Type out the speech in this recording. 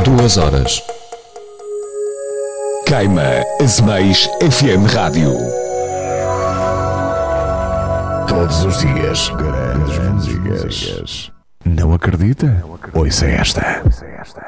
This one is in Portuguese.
2 horas. Queima Azeméis FM Rádio. Todos os dias, grandes músicas. Não acredita? Ouça esta.